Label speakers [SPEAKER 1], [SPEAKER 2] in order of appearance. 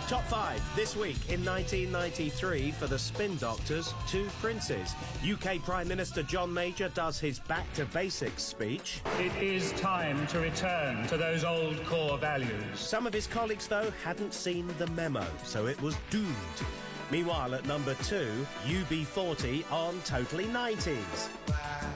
[SPEAKER 1] Top 5 this week in 1993 for the Spin Doctors, Two Princes. UK Prime Minister John Major does his Back to Basics speech.
[SPEAKER 2] It is time to return to those old core values.
[SPEAKER 1] Some of his colleagues, though, hadn't seen the memo, so it was doomed. Meanwhile, at number 2, UB40 on Totally 90s.